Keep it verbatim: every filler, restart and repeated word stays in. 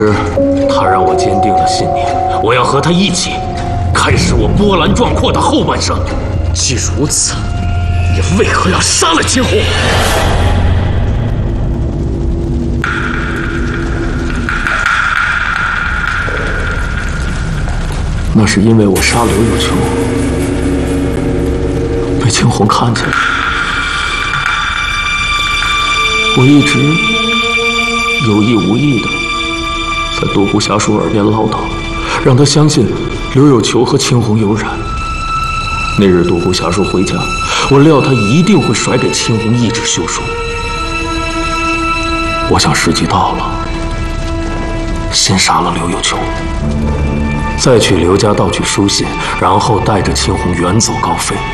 他让我坚定了信念，我要和他一起开始我波澜壮阔的后半生。既如此，你为何要杀了秦红？那是因为我杀刘有秋，被秦红看见了。我一直有意无意的在独孤侠叔耳边唠叨，让他相信刘有秋和秦红有染。那日独孤侠叔回家，我料他一定会甩给秦红一纸休书。我想时机到了，先杀了刘有秋，再去刘家盗取书信，然后带着秦红远走高飞。